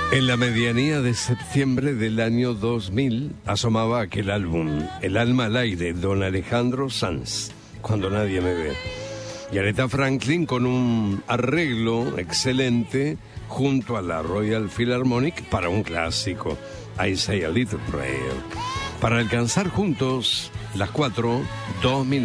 En la medianía de septiembre del año 2000 asomaba aquel álbum, El alma al aire, Don Alejandro Sanz, Cuando nadie me ve. Y Aretha Franklin con un arreglo excelente junto a la Royal Philharmonic para un clásico, I Say a Little Prayer. Para alcanzar juntos las 4, 2 minutos.